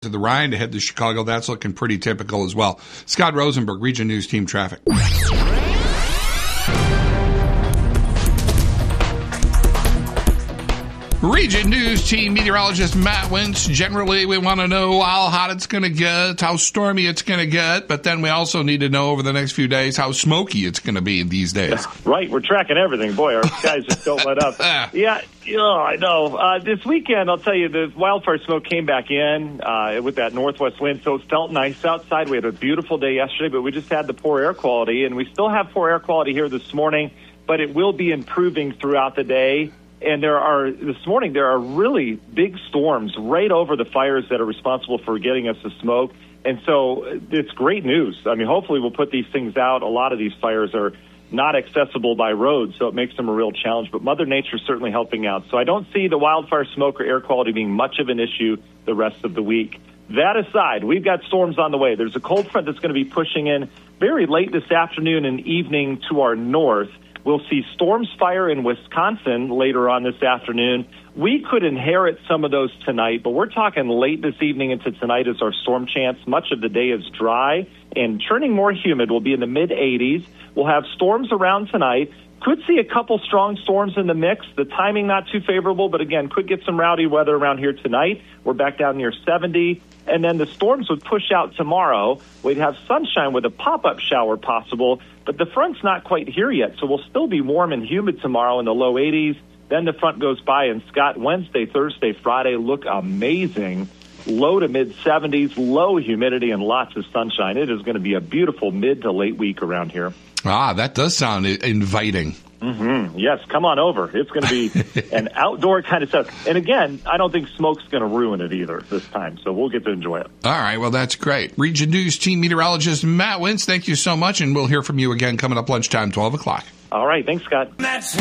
to the Rhine to head to Chicago. That's looking pretty typical as well. Scott Rosenberg, Region News Team Traffic. Region News Team meteorologist Matt Wentz. Generally, we want to know how hot it's going to get, how stormy it's going to get, but then we also need to know over the next few days how smoky it's going to be these days. Yeah, right, we're tracking everything. Boy, our guys just don't let up. Yeah, I know. This weekend, I'll tell you, the wildfire smoke came back in with that northwest wind, so it felt nice outside. We had a beautiful day yesterday, but we just had the poor air quality, and we still have poor air quality here this morning, but it will be improving throughout the day. And this morning, there are really big storms right over the fires that are responsible for getting us the smoke. And so it's great news. I mean, hopefully we'll put these things out. A lot of these fires are not accessible by road, so it makes them a real challenge. But Mother Nature is certainly helping out. So I don't see the wildfire smoke or air quality being much of an issue the rest of the week. That aside, we've got storms on the way. There's a cold front that's going to be pushing in very late this afternoon and evening to our north. We'll see storms fire in Wisconsin later on this afternoon. We could inherit some of those tonight, but we're talking late this evening into tonight is our storm chance. Much of the day is dry and turning more humid. We'll be in the mid-80s. We'll have storms around tonight. Could see a couple strong storms in the mix. The timing not too favorable, but again, could get some rowdy weather around here tonight. We're back down near 70. And then the storms would push out tomorrow. We'd have sunshine with a pop-up shower possible, but the front's not quite here yet, so we'll still be warm and humid tomorrow in the low 80s. Then the front goes by, and Scott, Wednesday, Thursday, Friday look amazing. Low to mid-70s, low humidity, and lots of sunshine. It is going to be a beautiful mid to late week around here. Ah, that does sound inviting. Mm-hmm. Yes, come on over. It's going to be an outdoor kind of stuff. And again, I don't think smoke's going to ruin it either this time, so we'll get to enjoy it. All right, well, that's great. Region News Team meteorologist Matt Wentz, thank you so much, and we'll hear from you again coming up lunchtime, 12 o'clock. All right, thanks, Scott.